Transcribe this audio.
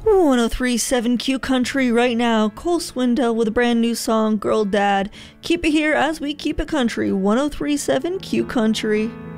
1037 Q Country right now. Cole Swindell with a brand new song, Girl Dad. Keep it here as we keep it country. 1037 Q Country.